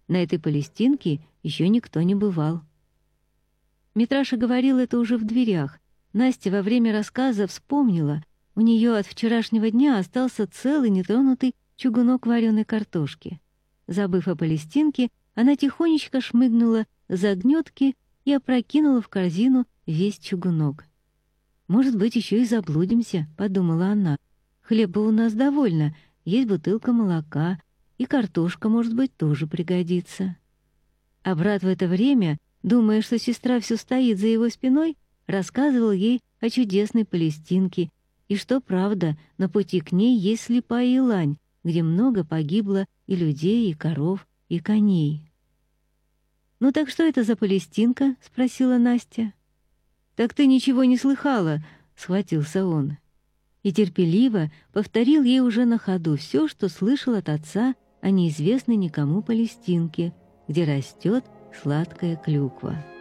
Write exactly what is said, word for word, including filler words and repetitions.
На этой Палестинке еще никто не бывал. Митраша говорил это уже в дверях. Настя во время рассказа вспомнила, у нее от вчерашнего дня остался целый нетронутый чугунок вареной картошки. Забыв о Палестинке, она тихонечко шмыгнула за гнётки и опрокинула в корзину весь чугунок. «Может быть, еще и заблудимся», — подумала она. «Хлеба у нас довольно, есть бутылка молока, и картошка, может быть, тоже пригодится». А брат в это время, думая, что сестра все стоит за его спиной, рассказывал ей о чудесной Палестинке, и что правда, на пути к ней есть слепая елань, где много погибло и людей, и коров, и коней. «Ну так что это за Палестинка?» — спросила Настя. «Так ты ничего не слыхала?» — схватился он. И терпеливо повторил ей уже на ходу все, что слышал от отца о неизвестной никому Палестинке, где растет сладкая клюква.